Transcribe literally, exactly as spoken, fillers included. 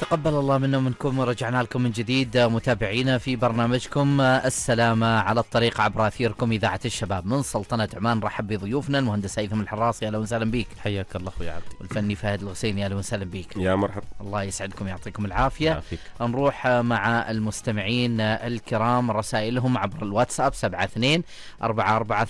تقبل الله منا ومنكم، ورجعنا لكم من جديد متابعينا في برنامجكم السلامة على الطريق عبر أثيركم إذاعة الشباب من سلطنة عمان. رحب بضيوفنا المهندس هيثم الحراصي، أهلا وسهلا بيك. حياك الله أخوي عبدي. والفني فهد الغسيني، أهلا وسهلا بيك. يا مرحبا. الله يسعدكم يعطيكم العافية. عافيك. نروح مع المستمعين الكرام رسائلهم عبر الواتساب سبعة اثنين أربعة أربعة